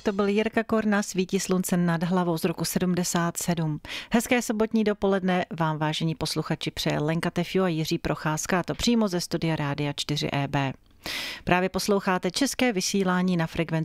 to byl Jirka Korna, Svítí slunce nad hlavou z roku 77. Hezké sobotní dopoledne vám, vážení posluchači, přeje Lenka Tefio a Jiří Procházka, a to přímo ze studia Rádia 4EB. Právě posloucháte české vysílání na frekvenci